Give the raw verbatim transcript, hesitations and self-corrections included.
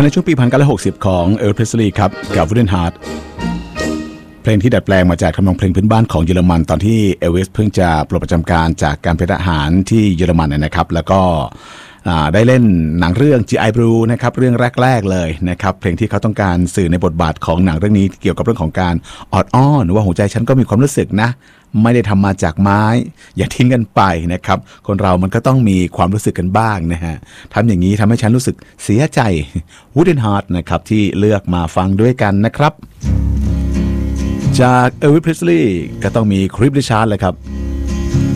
ในช่วงปี หนึ่งพันเก้าร้อยหกสิบ ของเอลวิส เพรสลีย์ครับกับ Wooden Heart เพลงที่ดัดแปลงมาจากทำนองเพลงพื้นบ้านของเยอรมันตอนที่เอลวิสเพิ่งจะปลดประจำการจากการเป็นทหารที่เยอรมันนะครับแล้วก็ได้เล่นหนังเรื่อง จี ไอ Blue นะครับเรื่องแรกๆเลยนะครับเพลงที่เขาต้องการสื่อในบทบาทของหนังเรื่องนี้เกี่ยวกับเรื่องของการออดอ้อนว่าหัวใจฉันก็มีความรู้สึกนะไม่ได้ทำมาจากไม้อย่าทิ้งกันไปนะครับคนเรามันก็ต้องมีความรู้สึกกันบ้างนะฮะทำอย่างนี้ทำให้ฉันรู้สึกเสียใจ Wooden Heart นะครับที่เลือกมาฟังด้วยกันนะครับจากเอลวิส เพรสลีย์ก็ต้องมีคริส ริชาร์ดเลยครับ